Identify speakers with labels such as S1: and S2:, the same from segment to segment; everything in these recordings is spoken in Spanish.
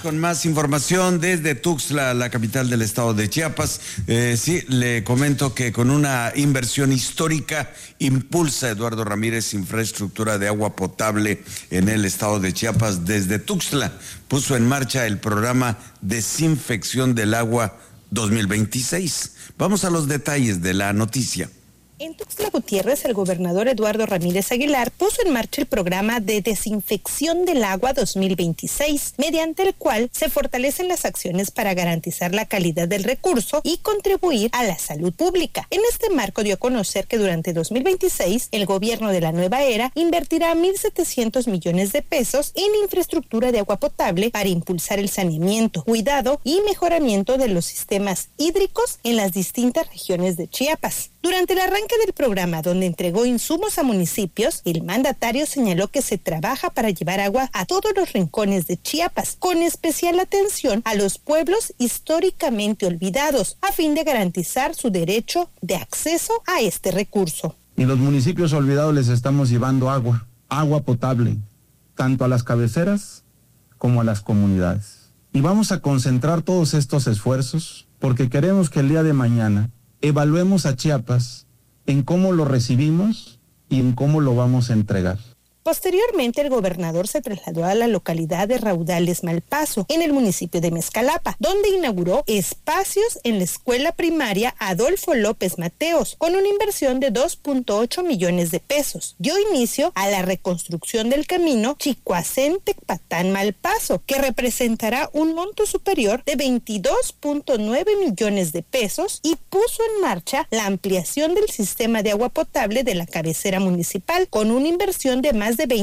S1: con más información desde Tuxtla, la capital del estado de Chiapas. Sí, le comento que con una inversión histórica impulsa Eduardo Ramírez infraestructura de agua potable en el estado de Chiapas. Desde Tuxtla puso en marcha el programa Desinfección del Agua 2026. Vamos a los detalles de la noticia.
S2: En Tuxtla Gutiérrez, el gobernador Eduardo Ramírez Aguilar puso en marcha el programa de Desinfección del Agua 2026, mediante el cual se fortalecen las acciones para garantizar la calidad del recurso y contribuir a la salud pública. En este marco dio a conocer que durante 2026, el gobierno de la nueva era invertirá 1.700 millones de pesos en infraestructura de agua potable para impulsar el saneamiento, cuidado y mejoramiento de los sistemas hídricos en las distintas regiones de Chiapas. Durante el arranque del programa, donde entregó insumos a municipios, el mandatario señaló que se trabaja para llevar agua a todos los rincones de Chiapas, con especial atención a los pueblos históricamente olvidados, a fin de garantizar su derecho de acceso a este recurso.
S3: Y los municipios olvidados les estamos llevando agua potable, tanto a las cabeceras como a las comunidades. Y vamos a concentrar todos estos esfuerzos porque queremos que el día de mañana evaluemos a Chiapas en cómo lo recibimos y en cómo lo vamos a entregar.
S2: Posteriormente, el gobernador se trasladó a la localidad de Raudales Malpaso, en el municipio de Mezcalapa, donde inauguró espacios en la escuela primaria Adolfo López Mateos, con una inversión de 2.8 millones de pesos. Dio inicio a la reconstrucción del camino Chicoacén-Tecpatán-Malpaso, que representará un monto superior de 22.9 millones de pesos, y puso en marcha la ampliación del sistema de agua potable de la cabecera municipal, con una inversión de más de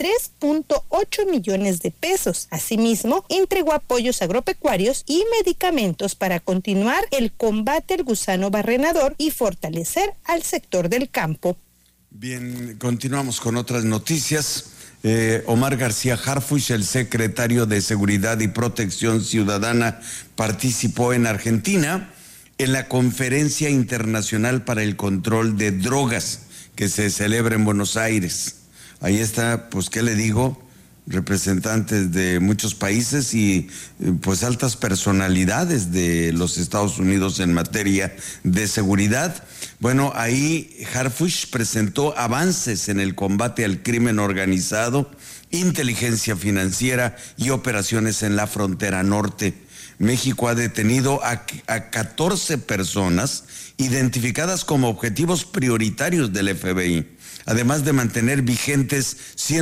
S2: 23.8 millones de pesos. Asimismo, entregó apoyos agropecuarios y medicamentos para continuar el combate al gusano barrenador y fortalecer al sector del campo.
S1: Bien, continuamos con otras noticias. Omar García Harfuch, el secretario de Seguridad y Protección Ciudadana, participó en Argentina en la Conferencia Internacional para el Control de Drogas que se celebra en Buenos Aires. Ahí está, pues, ¿qué le digo? Representantes de muchos países y pues altas personalidades de los Estados Unidos en materia de seguridad. Bueno, ahí Harfuch presentó avances en el combate al crimen organizado, inteligencia financiera y operaciones en la frontera norte. México ha detenido a 14 personas identificadas como objetivos prioritarios del FBI. Además de mantener vigentes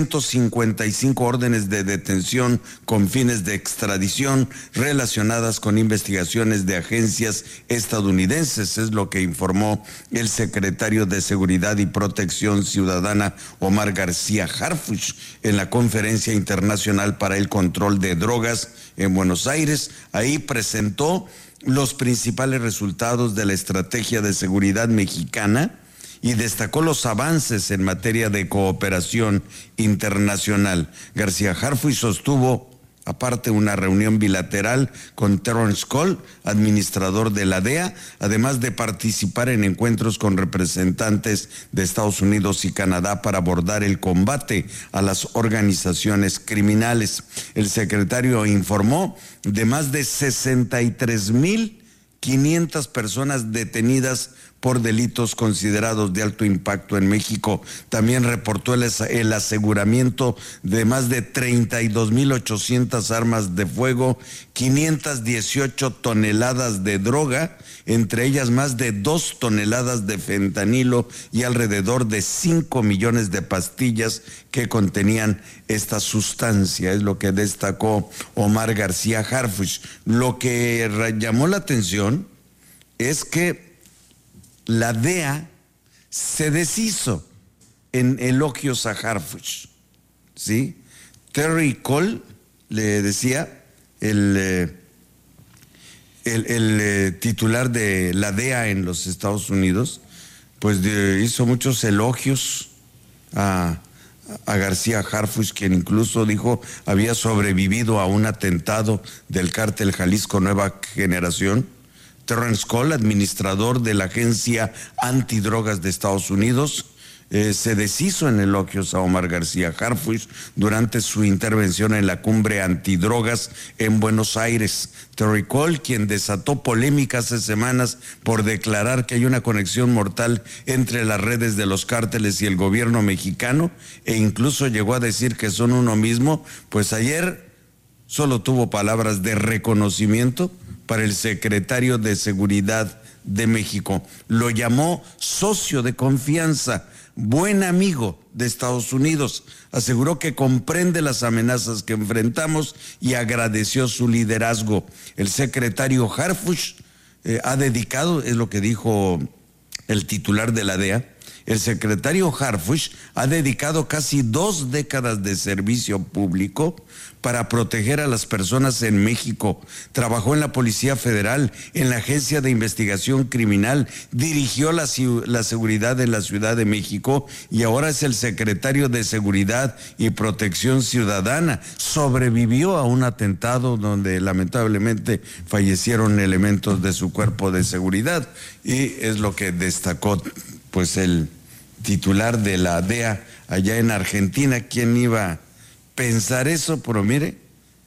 S1: 155 órdenes de detención con fines de extradición relacionadas con investigaciones de agencias estadounidenses, es lo que informó el secretario de Seguridad y Protección Ciudadana, Omar García Harfuch, en la Conferencia Internacional para el Control de Drogas en Buenos Aires. Ahí presentó los principales resultados de la estrategia de seguridad mexicana y destacó los avances en materia de cooperación internacional. García Harfuch sostuvo, aparte, una reunión bilateral con Terrence Cole, administrador de la DEA, además de participar en encuentros con representantes de Estados Unidos y Canadá para abordar el combate a las organizaciones criminales. El secretario informó de más de 63,500 personas detenidas por delitos considerados de alto impacto en México. También reportó el aseguramiento de más de 32,800 armas de fuego, 518 toneladas de droga, entre ellas más de 2 toneladas de fentanilo y alrededor de 5 millones de pastillas que contenían esta sustancia. Es lo que destacó Omar García Harfuch. Lo que llamó la atención es que la DEA se deshizo en elogios a Harfuch, ¿sí? Terry Cole, le decía, el titular de la DEA en los Estados Unidos, pues hizo muchos elogios a García Harfuch, quien incluso dijo había sobrevivido a un atentado del cártel Jalisco Nueva Generación. Terrence Cole, administrador de la Agencia Antidrogas de Estados Unidos, se deshizo en elogios a Omar García Harfuch durante su intervención en la cumbre antidrogas en Buenos Aires. Terry Cole, quien desató polémica hace semanas por declarar que hay una conexión mortal entre las redes de los cárteles y el gobierno mexicano, e incluso llegó a decir que son uno mismo, pues ayer solo tuvo palabras de reconocimiento para el secretario de Seguridad de México. Lo llamó socio de confianza, buen amigo de Estados Unidos. Aseguró que comprende las amenazas que enfrentamos y agradeció su liderazgo. El secretario Harfuch ha dedicado, es lo que dijo el titular de la DEA, el secretario Harfuch ha dedicado casi 2 décadas de servicio público para proteger a las personas en México. Trabajó en la Policía Federal, en la Agencia de Investigación Criminal, dirigió la seguridad de la Ciudad de México y ahora es el secretario de Seguridad y Protección Ciudadana. Sobrevivió a un atentado donde lamentablemente fallecieron elementos de su cuerpo de seguridad, y es lo que destacó pues el titular de la DEA allá en Argentina. ¿Quién iba a pensar eso? Pero mire,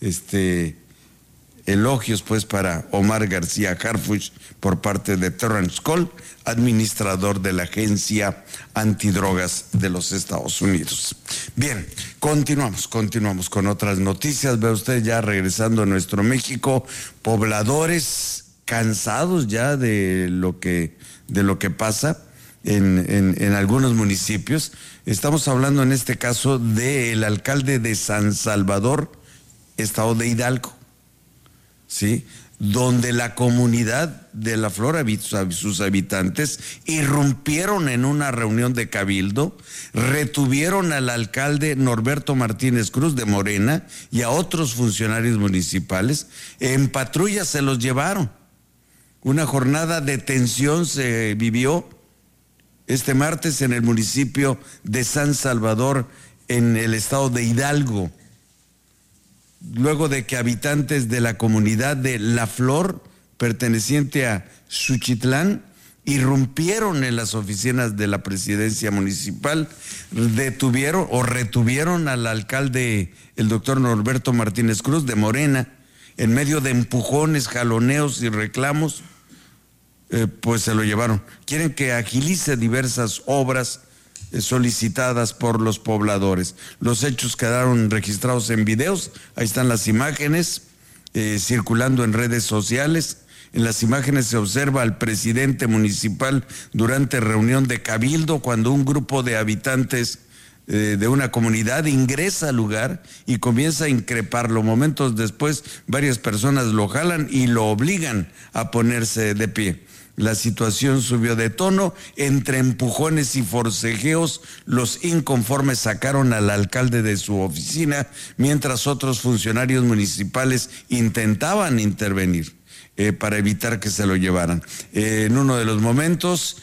S1: elogios pues para Omar García Harfuch por parte de Terrence Cole, administrador de la Agencia Antidrogas de los Estados Unidos. Bien, continuamos con otras noticias. Ve usted, ya regresando a nuestro México, pobladores cansados ya de lo que pasa en algunos municipios. Estamos hablando en este caso del alcalde de San Salvador, estado de Hidalgo, ¿sí? Donde la comunidad de La Flor, sus habitantes, irrumpieron en una reunión de cabildo, retuvieron al alcalde Norberto Martínez Cruz de Morena y a otros funcionarios municipales. En patrulla se los llevaron. Una jornada de tensión se vivió este martes en el municipio de San Salvador, en el estado de Hidalgo, luego de que habitantes de la comunidad de La Flor, perteneciente a Xuchitlán, irrumpieron en las oficinas de la presidencia municipal, retuvieron al alcalde, el doctor Norberto Martínez Cruz de Morena, en medio de empujones, jaloneos y reclamos. Pues se lo llevaron. Quieren que agilice diversas obras solicitadas por los pobladores. Los hechos quedaron registrados en videos. Ahí están las imágenes circulando en redes sociales. En las imágenes se observa al presidente municipal durante reunión de cabildo, cuando un grupo de habitantes de una comunidad ingresa al lugar y comienza a increparlo. Momentos después, varias personas lo jalan y lo obligan a ponerse de pie. La situación subió de tono. Entre empujones y forcejeos, los inconformes sacaron al alcalde de su oficina, mientras otros funcionarios municipales intentaban intervenir para evitar que se lo llevaran. En uno de los momentos,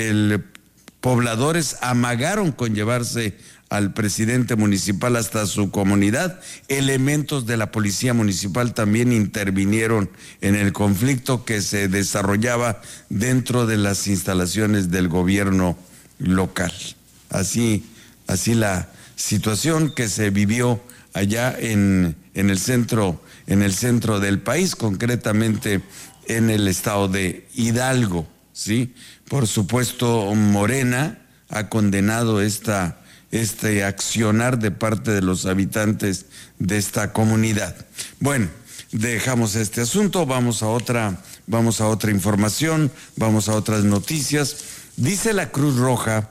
S1: pobladores amagaron con llevarse al presidente municipal hasta su comunidad. Elementos de la policía municipal también intervinieron en el conflicto que se desarrollaba dentro de las instalaciones del gobierno local. Así la situación que se vivió allá en el centro del país, concretamente en el estado de Hidalgo, ¿sí? Por supuesto, Morena ha condenado este accionar de parte de los habitantes de esta comunidad. Bueno, dejamos este asunto, vamos a otra información, vamos a otras noticias. Dice la Cruz Roja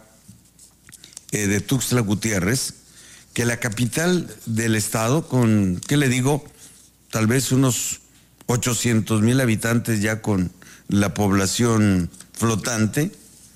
S1: de Tuxtla Gutiérrez que la capital del estado, con, ¿qué le digo? Tal vez unos 800,000 habitantes ya con la población flotante,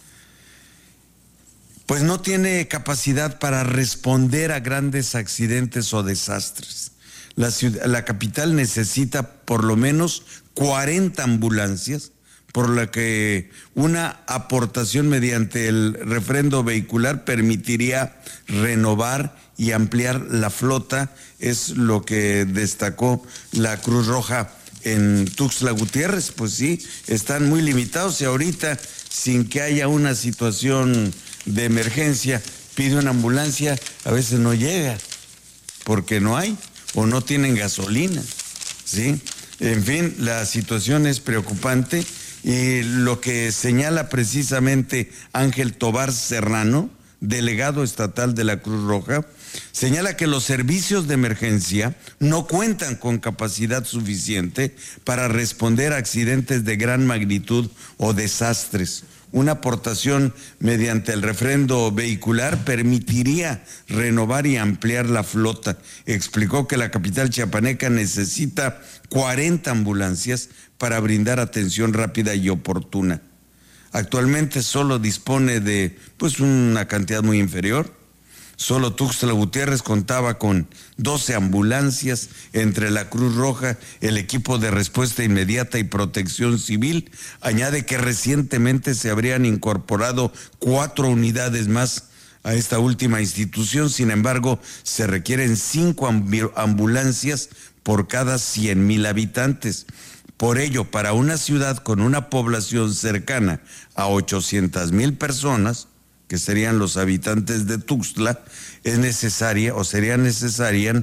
S1: pues no tiene capacidad para responder a grandes accidentes o desastres. La capital necesita por lo menos 40 ambulancias, por lo que una aportación mediante el refrendo vehicular permitiría renovar y ampliar la flota. Es lo que destacó la Cruz Roja en Tuxtla Gutiérrez. Pues sí, están muy limitados, y ahorita, sin que haya una situación de emergencia pide una ambulancia, a veces no llega, porque no hay, o no tienen gasolina, ¿sí? En fin, la situación es preocupante y lo que señala precisamente Ángel Tobar Serrano, delegado estatal de la Cruz Roja, señala que los servicios de emergencia no cuentan con capacidad suficiente para responder a accidentes de gran magnitud o desastres. Una aportación mediante el refrendo vehicular permitiría renovar y ampliar la flota. Explicó que la capital chiapaneca necesita 40 ambulancias para brindar atención rápida y oportuna. Actualmente solo dispone de una cantidad muy inferior. Solo Tuxtla Gutiérrez contaba con 12 ambulancias entre la Cruz Roja, el equipo de respuesta inmediata y protección civil. Añade que recientemente se habrían incorporado 4 unidades más a esta última institución. Sin embargo, se requieren 5 ambulancias por cada 100,000 habitantes. Por ello, para una ciudad con una población cercana a 800,000 personas, que serían los habitantes de Tuxtla, es necesaria o sería necesaria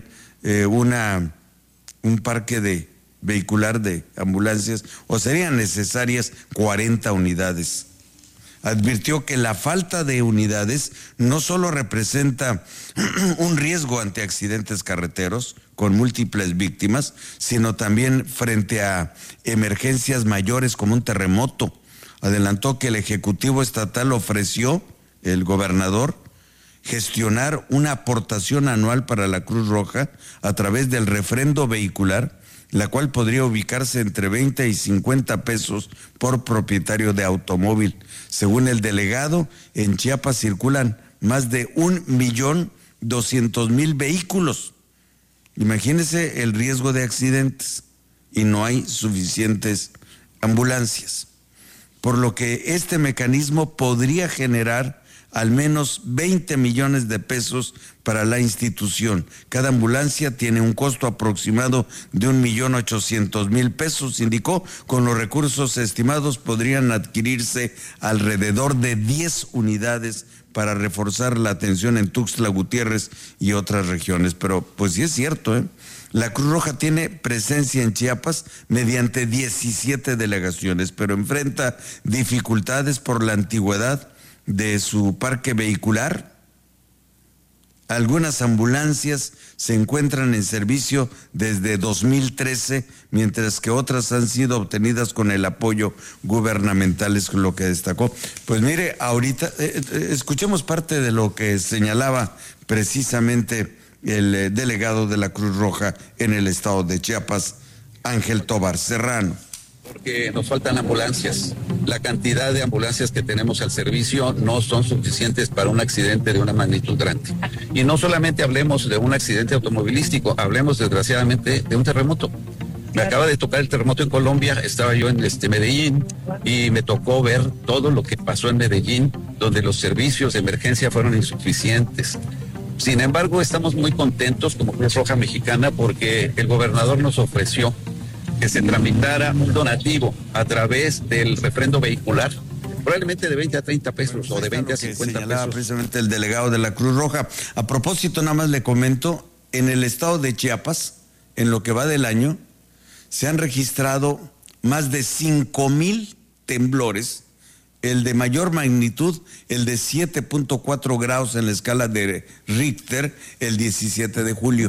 S1: un parque vehicular de ambulancias, o serían necesarias 40 unidades. Advirtió que la falta de unidades no solo representa un riesgo ante accidentes carreteros con múltiples víctimas, sino también frente a emergencias mayores como un terremoto. Adelantó que el Ejecutivo Estatal ofreció, el gobernador, gestionar una aportación anual para la Cruz Roja a través del refrendo vehicular, la cual podría ubicarse entre 20 y 50 pesos por propietario de automóvil. Según el delegado, en Chiapas circulan más de 1,200,000 vehículos. Imagínese el riesgo de accidentes y no hay suficientes ambulancias. Por lo que este mecanismo podría generar al menos 20 millones de pesos para la institución. Cada ambulancia tiene un costo aproximado de 1,800,000 pesos, indicó. Con los recursos estimados podrían adquirirse alrededor de 10 unidades para reforzar la atención en Tuxtla Gutiérrez y otras regiones. Pero pues sí es cierto, ¿eh? La Cruz Roja tiene presencia en Chiapas mediante 17 delegaciones, pero enfrenta dificultades por la antigüedad de su parque vehicular. Algunas ambulancias se encuentran en servicio desde 2013, mientras que otras han sido obtenidas con el apoyo gubernamental, es lo que destacó. Pues mire, ahorita escuchemos parte de lo que señalaba precisamente el delegado de la Cruz Roja en el estado de Chiapas, Ángel Tobar Serrano.
S4: Porque nos faltan ambulancias. La cantidad de ambulancias que tenemos al servicio no son suficientes para un accidente de una magnitud grande. Y no solamente hablemos de un accidente automovilístico, hablemos desgraciadamente de un terremoto. Me acaba de tocar el terremoto en Colombia, estaba yo en Medellín y me tocó ver todo lo que pasó en Medellín, donde los servicios de emergencia fueron insuficientes. Sin embargo, estamos muy contentos como Cruz Roja Mexicana porque el gobernador nos ofreció que se tramitara un donativo a través del refrendo vehicular, probablemente de 20 a 30 pesos o de 20 a 50 pesos.
S1: Precisamente el delegado de la Cruz Roja. A propósito, nada más le comento, en el estado de Chiapas, en lo que va del año, se han registrado más de 5,000 temblores, el de mayor magnitud, el de 7.4 grados en la escala de Richter, el 17 de julio.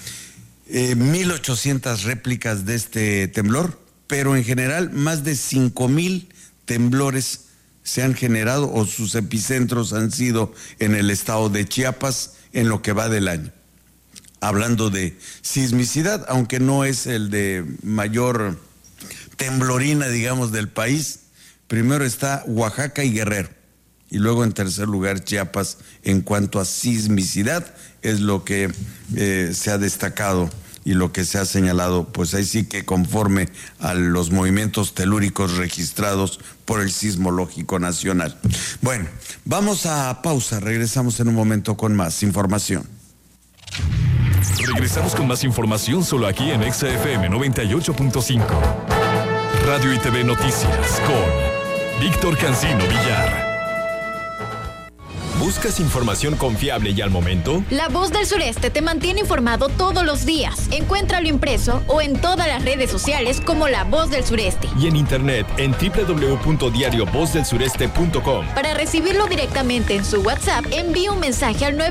S1: 1,800 réplicas de este temblor, pero en general más de 5,000 temblores se han generado o sus epicentros han sido en el estado de Chiapas en lo que va del año. Hablando de sismicidad, aunque no es el de mayor temblorina, digamos, del país, primero está Oaxaca y Guerrero, y luego en tercer lugar Chiapas en cuanto a sismicidad, es lo que se ha destacado y lo que se ha señalado, pues ahí sí que conforme a los movimientos telúricos registrados por el Sismológico Nacional. Bueno, vamos a pausa, regresamos en un momento con más información.
S5: Regresamos con más información solo aquí en XFM 98.5. Radio y TV Noticias con Víctor Cancino Villar. ¿Buscas información confiable y al momento?
S6: La Voz del Sureste te mantiene informado todos los días. Encuéntralo impreso o en todas las redes sociales como La Voz del Sureste.
S5: Y en internet en www.diariovozdelsureste.com.
S6: Para recibirlo directamente en su WhatsApp, envíe un mensaje al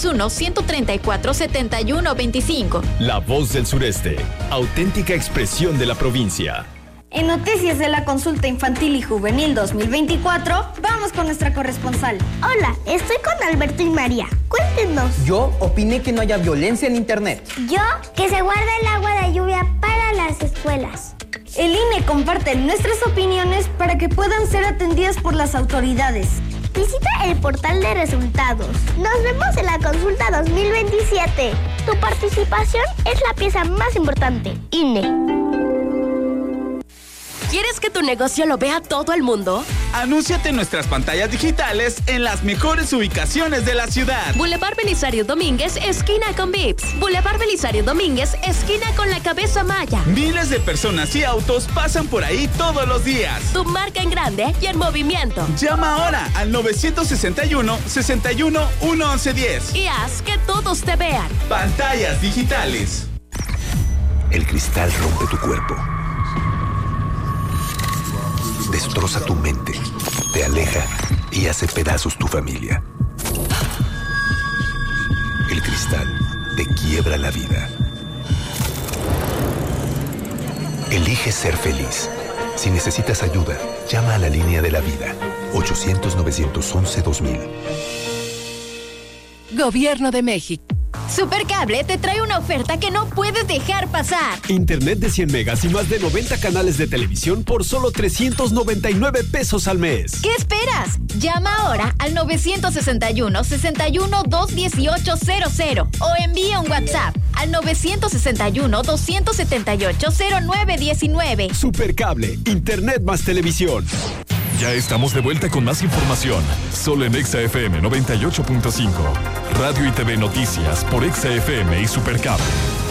S6: 961-134-7125.
S5: La Voz del Sureste, auténtica expresión de la provincia.
S7: En Noticias de la Consulta Infantil y Juvenil 2024, vamos con nuestra corresponsal.
S8: Hola, estoy con Alberto y María. Cuéntenos.
S9: Yo opiné que no haya violencia en internet.
S8: Yo, que se guarde el agua de lluvia para las escuelas.
S7: El INE comparte nuestras opiniones para que puedan ser atendidas por las autoridades.
S8: Visita el portal de resultados. Nos vemos en la consulta 2027. Tu participación es la pieza más importante. INE.
S10: ¿Quieres que tu negocio lo vea todo el mundo?
S11: Anúnciate en nuestras pantallas digitales en las mejores ubicaciones de la ciudad.
S10: Boulevard Belisario Domínguez, esquina con Vips. Boulevard Belisario Domínguez, esquina con la Cabeza Maya.
S11: Miles de personas y autos pasan por ahí todos los días.
S10: Tu marca en grande y en movimiento.
S11: Llama ahora al 961-61-1110.
S10: Y haz que todos te vean.
S11: Pantallas digitales.
S12: El cristal rompe tu cuerpo. Destroza tu mente, te aleja y hace pedazos tu familia. El cristal te quiebra la vida. Elige ser feliz. Si necesitas ayuda, llama a la línea de la vida. 800-911-2000.
S10: Gobierno de México.
S6: Supercable te trae una oferta que no puedes dejar pasar.
S5: Internet de 100 megas y más de 90 canales de televisión por solo 399 pesos al mes.
S6: ¿Qué esperas? Llama ahora al 961-61-21800 o envía un WhatsApp al 961-278-0919.
S5: Supercable, Internet más televisión. Ya estamos de vuelta con más información. Solo en Exa FM 98.5. Radio y TV Noticias por Exa FM y Supercable.